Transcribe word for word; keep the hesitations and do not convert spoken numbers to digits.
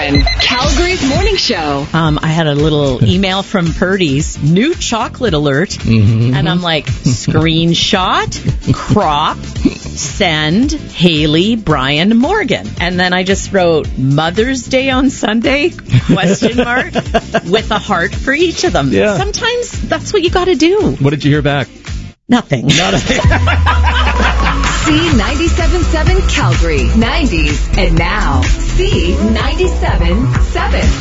ninety-seven, Calgary's morning show. Um, I had a little email from Purdy's, new chocolate alert, Mm-hmm. and I'm like, screenshot, crop, send, Haley, Brian, Morgan. And then I just wrote, Mother's Day on Sunday, question mark, with a heart for each of them. Yeah. Sometimes that's what you got to do. What did you hear back? Nothing. Not a C ninety-seven point seven Calgary, nineties, and now C ninety-seven point seven.